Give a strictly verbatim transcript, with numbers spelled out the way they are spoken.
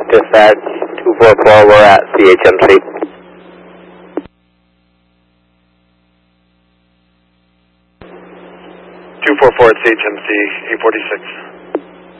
Dispatch two four four, we're at C H M C. two four four at C H M C, eight forty-six.